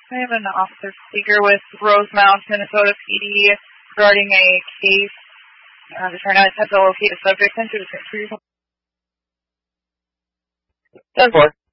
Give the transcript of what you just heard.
I have an officer speaker with Rosemount, Minnesota PD regarding a case. They're trying to attempt to locate a subject into the 10-4.